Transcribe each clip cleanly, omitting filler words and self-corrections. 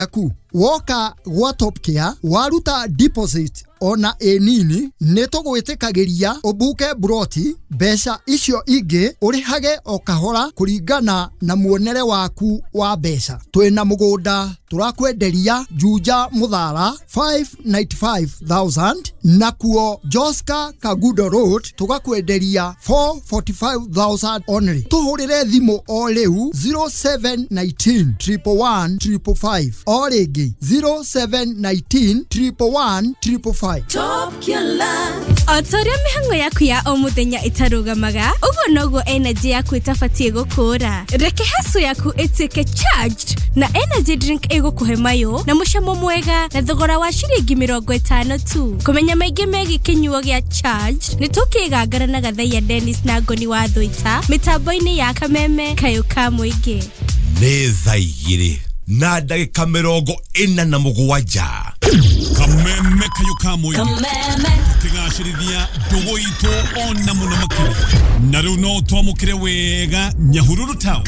aku woka gwa Top Care waruta deposit ona enini nitugwitikagiria ubuke broti besha icio ingi urihage o kahora kuringana na muonere waku wa besha. Twina mugunda turakwenderia Juja Muthara 595,000 na kuo Joska Kagudo Road tugakwenderia 445,000 only. Tuhurire thimu o riu 0719 111 555 o ringi 0719 111 555. Top Care. Otoria mihango yaku ya o muthenya itarugamaga uguo noguo energy yaku itabatie gukura. Reke hasu yaku itike charged na energy drink igukuhe mayo na mucamo mwega na thogora wa ciringi 50 tu. Kumenya maingĩ megi kinyuo gya charged ni tukigangara na Gathaiya Dennis na Ngoni wa Thũita mitambo-ini ya Kameme kayo ka muingi. Nĩ thaa igĩrĩ na ndagĩka 47 Kameme kayo ka muingi tigacirithia ndugu itu ona muno makiri na riu no twamukire wega Nyahururu Town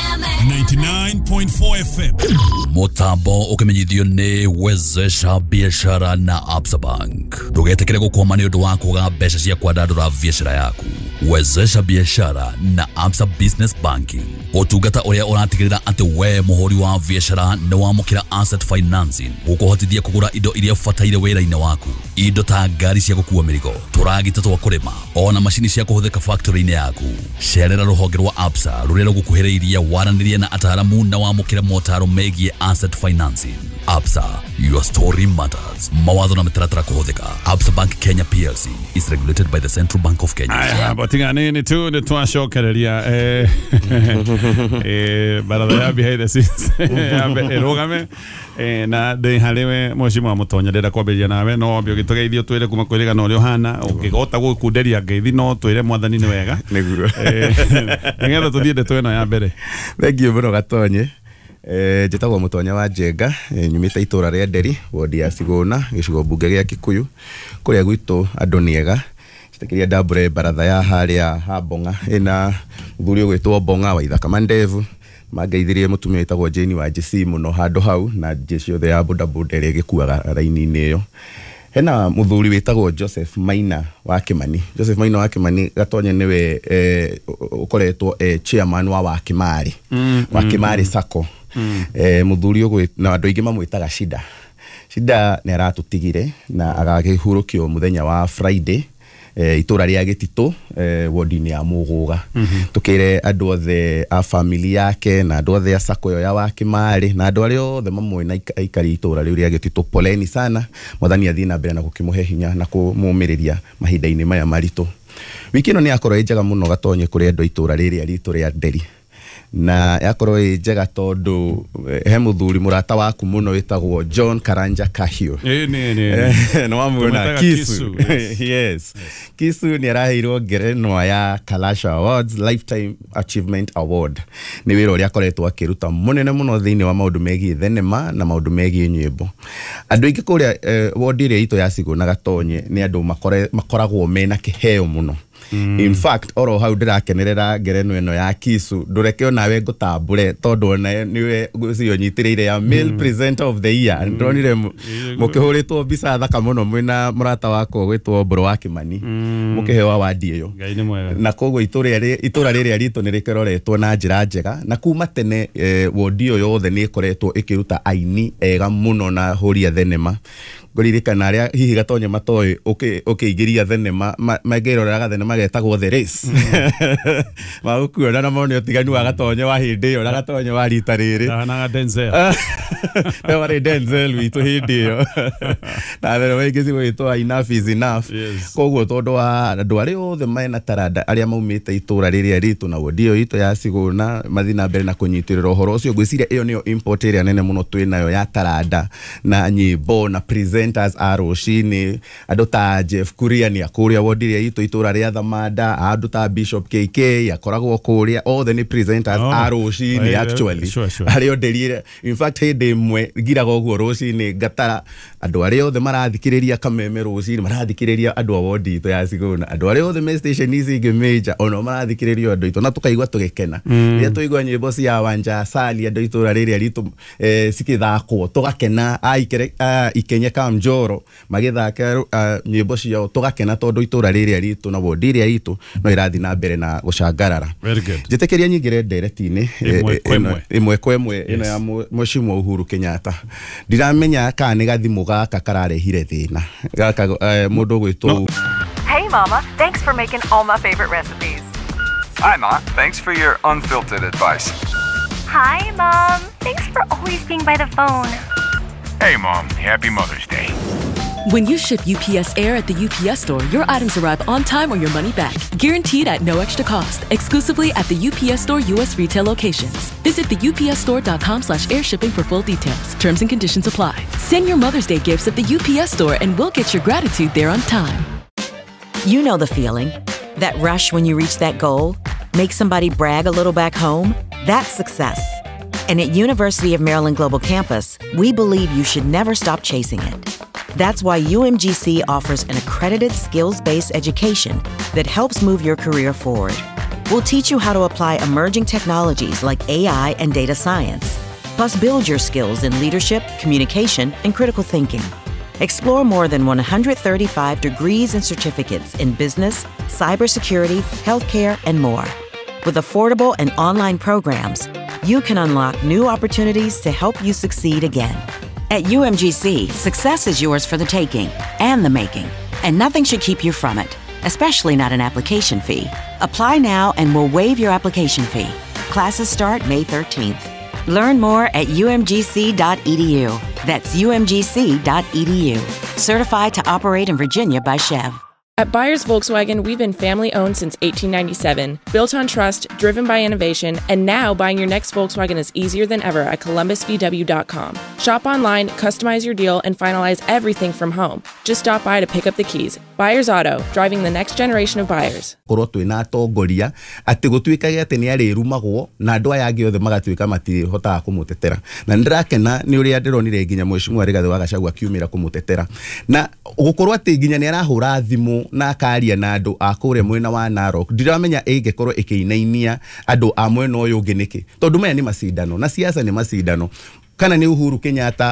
99.4 FM Mutambo ukimenyithio ni Wezesha Biashara na Absa Bank. Ndugetekere gukwama ni undu wa kuga mbeca cia kwandandura biashara yaku. Wezesha Biashara na Absa Business Banking. Utungata uria uratigirira ati we muhuri wa biashara ni wamukira asset financing gukuhotithia kugura indo iria fataire wira-ini waku. Indo ta ngari cia gukua mirigo, turagita twa kurima, ona mashini cia kuhuthika factory-ini yaku. Cerera ruhonge rwa Absa ruria rugukuhiriria waranirie na ataramu na wamukira motaro megie asset financing. Absa, your story matters. Mawatho na mitaratara kuhuthika. Absa Bank Kenya PLC is regulated by the Central Bank of Kenya. Aya, botinga nini tu ni twashokereria baratha ya behind the scenes erogame na de halewe mheshimiwa Mutonya ndenda kwambĩrĩria nawe no ambio gĩtũgeithio twĩre kuma kwĩrĩga no rĩo hana ũngĩhota gũkunderia ngeithi no twĩre mwathani nĩ wega nĩguo nĩgetha tũthiĩ ndeto ĩno ya mbere. Thengiũ mũno Gatonye. Njĩtagwo Mutonya wa Njenga, nyumĩte itũra rĩa Nderi wodi ya Sigũna gĩcigo mbunge gĩa Kikuyu kũrĩa gwitũ andũ nĩega citekeria ndambure baratha ya harĩa Habonga ina mũthuri ũgwĩtwo Bonga wa Ithaka Mandevu mangeithirie mutumia wĩtagwo Jane wa JC mũno handũ hau na jeshi othe ya bodaboda ĩrĩa ĩgĩkuaga raini-inĩ ĩyo. Hena mũthuri wĩtagwo Joseph Maina wa Kimani. Joseph Maina wa Kimani Gatonye niwe ukoretwo chairman wa Kimari wa Kimari Sacco. Mũthuri ũgwĩ na andũ aingĩ mamwĩtaga Shida. Shida nĩ aratũtigire na agakĩhurũkio muthenya wa Friday itura ria Gĩtitũ wodi-inĩ ya Mũgũga. Tukire andũ othe a family yake na andũ othe a Sacco yo ya wa Kimari na andũ arĩa othe mamwe na aikari itura rĩu ria Gĩtitũ poleni sana. Mwathani athie na mbere na gũkĩmũhe hinya na kũmũmĩrĩria mahinda-inĩ maya maritũ. Wiki ĩno nĩ yakorwo njega mũno Gatonye kũrĩ andũ itura rĩrĩa ritũ rĩa Nderi na yakorwo njega tondu he muthuri murata waku muno witagwo John Karanja Kahio no wamuona Kisu. Yes, Kisu ni araheirwo ngerenwa ya Kalasha Awards Lifetime Achievement Award. Ni wĩra ũrĩa akoretwo akĩruta mũnene mũno thĩinĩ wa maũndũ megiĩ thenema na maũndũ megiĩ nyĩmbo. Andũ aingĩ kũrĩa wodi ĩrĩa itũ ya Sigũna Gatonye ni andũ makoragwo mena kĩheo mũno. In fact oro hau ndirakenerera ngerenwa ĩno ya Kisu ndũreke nawe ngũtambũre tondu ona niwe ũcio nyitĩrĩire ya male presenter of the year. Ndonire mũkĩhũrĩtwo mbica thaka mũno mwĩna mũrata wako gwĩtwo Mbũrũ wa Kimani mũkĩheo awadi ĩyo na koguo itũra rĩrĩa ritũ nĩ rĩkĩroretwo na njĩra njega na kuma tene wodi ĩyo yothe nĩ ĩkoretwo ĩkĩruta aini ega mũno na hũria thenema. Ngoririkana arĩa hihi Gatonye matoĩ ũkĩingĩria thenema magĩroreraga thenema getagwo The Race maũkuona na mone ũtiganu wa Gatonye wa hĩndĩ ĩyo na Gatonye wa rita rĩrĩ na Denzel warĩ Denzel witũ hĩndĩ ĩyo na thenema ingĩ cigwĩtwo Enough is Enough. Koguo tondũ wa andũ arĩa othe mena taranda arĩa maumĩte itũra rĩrĩa ritũ na wodi ĩyo itũ ya Sigũna mathi na mbere na kũnyitĩrĩra ũhoro ũcio ngwĩciria ĩyo nĩyo import ĩrĩa nene mũno twĩnayo ya taranda na nyĩmbo na presenters a rũcinĩ andũ ta Jeff Kuria nĩ akũrĩa wodi ĩrĩa itũ itũra rĩa Thamanda andu ta Bishop KK akoragwo kuria othe ni presenters a rucini actually ario nderire in fact hindi imwe ngiraga uguo rucini ngatara andu aria othe marathikiriria kameme rucini marathikiriria andu a ward itu ya Siguna andu aria othe me station ici ingi major ono marathikiriria andu itu na tukaigua tugikena ria tuigua nyimbo cia Wanja Sali andu itura riria ritu cikithakwo tugakena ikenye Kamjoro magithaka nyimbo ciao tugakena tondu itura riria ritu na ward iria ritu no irathi na mbere na gucangarara njitekeria nyingire nderetini imwe kwa imwe ino ya Mheshimiwa Uhuru Kenyatta ndiramenya kana ni gathimu gaka kararehire thina gaka mundu gwitwo. Hey mama, thanks for making all my favorite recipes. Hi ma, thanks for your unfiltered advice. Hi mom, thanks for always being by the phone. Hey mom, happy Mother's Day. When you ship UPS Air at the UPS store, your items arrive on time or your money back. Guaranteed at no extra cost. Exclusively at the UPS Store U.S. retail locations. Visit theupsstore.com/airshipping for full details. Terms and conditions apply. Send your Mother's Day gifts at the UPS store and we'll get your gratitude there on time. You know the feeling. That rush when you reach that goal. Make somebody brag a little back home. That's success. And at University of Maryland Global Campus, we believe you should never stop chasing it. That's why UMGC offers an accredited skills-based education that helps move your career forward. We'll teach you how to apply emerging technologies like AI and data science, plus build your skills in leadership, communication, and critical thinking. Explore more than 135 degrees and certificates in business, cybersecurity, healthcare, and more. With affordable and online programs, you can unlock new opportunities to help you succeed again. At UMGC, success is yours for the taking and the making, and nothing should keep you from it, especially not an application fee. Apply now and we'll waive your application fee. Classes start May 13th. Learn more at umgc.edu. That's umgc.edu. Certified to operate in Virginia by Chev. At Byers Volkswagen, we've been family-owned since 1897, built on trust, driven by innovation, and now buying your next Volkswagen is easier than ever at columbusvw.com. Shop online, customize your deal, and finalize everything from home. Just stop by to pick up the keys. Byers Auto, driving the next generation of buyers. Korwo twina atongoria ati gutuikage ati ni arirumagwo na andu aya angi othe magatuika matihotaga kumutetera na ndirakena ni uria ndironire nginya Mheshimiwa Rigathi wa Gachagua kiumira kumutetera na gukorwo ati nginya ni arahura thimu na akaria na andu akure mwena wa Narok ndiramenya ingekorwo ikiinainia andu a mwena uyu ungi niki tondu maya ni macindano na siasa ni macindano kana ni Uhuru Kenyatta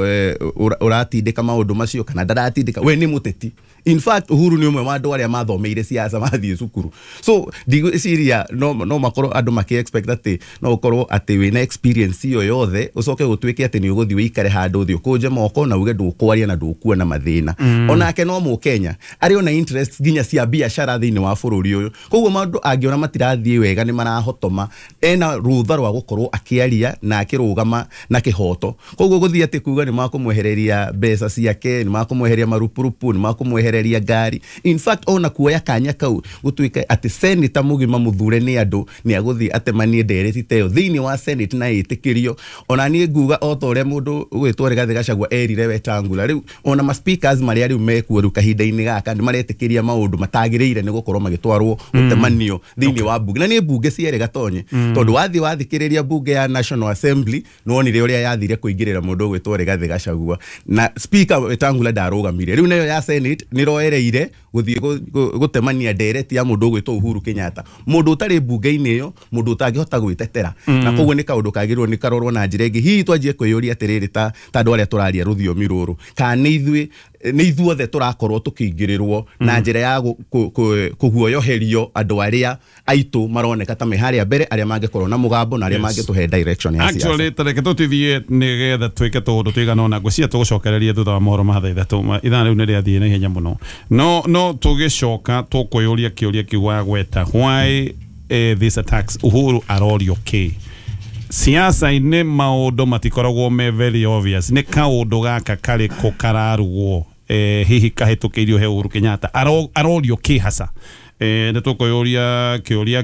uratindika maundu macio kana ndaratindika we ni muteti. In fact Uhuru ni umwe wa andu aria mathomeire siasa mathie cukuru so digiciria no makoro andu maki expect ati no ukorwo ati wina experience iyo yothe ucoke gutwike ati ni uguthi wikare handu thi ukuje moko na uge ndukwaria na ndukua na mathina onake no mu Kenya ari ona interest ginya cia biashara thini wa bururi uyu koguo maundu angiona matirathie wega ni marahotoma ena rutha rwa gukorwo akiaria na akirugama na kihoto koguo guthie ati kuga ni makumwehereria mbeca ciake ni makumwehereria marupurupu ni makumwehereria ngari. In fact ona kuoya kanya kau gutuika ati senator mugima muthure ni andu ni aguthi atemanie ndereti teo thini wa senate na itikirio ona ni nguga otore mundu gwitwo Rigathi Gachagua erire Wetangula riu ona ma speakers maria riu mekuo ru kahinda-ini gaka ni maretikiria maundu matagiriire ni gukorwo magitwarwo gutemanio thini wa bunge na ni bunge ciere gatonye tondu wathikiriria bunge ya National Assembly no ni uria yathire kuingirira mundu gwitwo Rigathi Gachagua na speaker Wetangula ndarugamire riu nayo ya senate niroereire guthie gutemania ndereti ya mundu gwitwo Uhuru Kenyatta mundu utari bunge-ini iyo mundu utangihota gwitetera na koguo ni kaundu kagirwo ni karorwo na njira ingi hihi twanjie kwiyuria atiriri ta andu aria turaria ruthiomi ruru kana ni ithuothe turakorwo tukiingirirwo na njira ya kuguoyoherio andu aria aitu maroneka ta meharia mbere aria mangikorwo na mugambo na aria mangituhe direction ya siasa. Actually tareke tutithie nigetha twike tundu twigana ona ngwiciria tugucokereria thutha wa mohoro ma thaa 3 ithaa riu niriathie na ihenya muno no tugicoka tukuyuria kiuria kiwa gweta why this attacks Uhuru are all okay. Siasa ine maundu matikoragwo me very obvious ni kaundu gaka kari ko kararugwo hihi kahitukirio he Uhuru Kenyatta arorio kihasa ne tukoyoria kiuria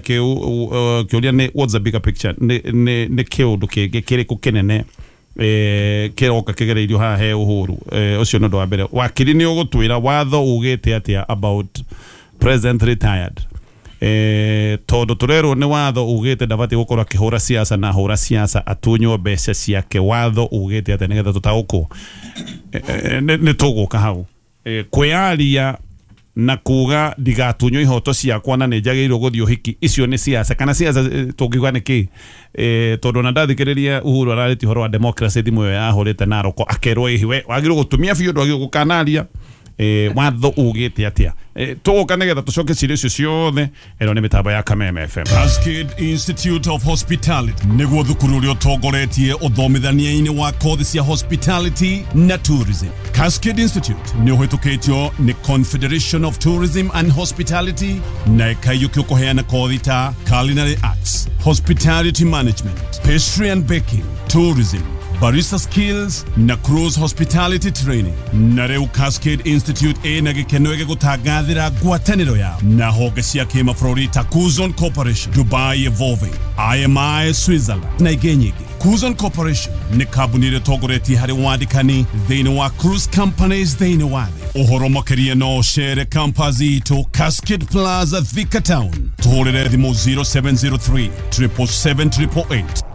ni what's the bigger picture ne kiundu kiri kukenene kiroka kigereirio ha he Uhuru ucio no ndo wa mbere wakiri ni ugutwira watho ugite atia about president retired todo turero ne watho ugite ndabati gukora kihura siasa na hura siasa atunyo mbeca ciake watho ugite ate nigetha tutauko ne tuguka hau kwearia na kuga ndigatunyo ihoto ciakwa na nejagirwo guthio hiki icio ni siasa kana siasa tungigwa niki tondu na ndathikiriria Uhuru arariti horo wa democracy thimu ya ahorete naroko akerwo ihiwe wagirwo gutumia biu ndwagirwo gukanaria watho ugite atia tuguka nigetha tucoke cirio icio ciothe eno ni mitambo ya Kameme FM. Cascade Institute of Hospitality niguo thukuru uria utongoretie uthomithania-ini wa kothi cia hospitality na tourism. Cascade Institute ni uhitukitio ni Confederation of Tourism and Hospitality na ikayuki kuheana kothi ta culinary arts, hospitality management, pastry and baking, tourism, barista skills na cruise hospitality training. Na reu Cascade Institute na gikeno ege gutaagathira ngwataniro ya na honge cia kimabũrũri ta Kuzon Corporation, Dubai Evolving, IMI Switzerland na ingĩ nyingĩ. Kuzon Corporation ni kambuni ĩrĩa tongoretie harĩ wandĩkani thĩinĩ wa cruise companies thĩinĩ wa thĩ. Ũhoro makĩria no cere campus itũ Cascade Plaza Thika Town. Tũhũrĩre thimũ 0703 777 888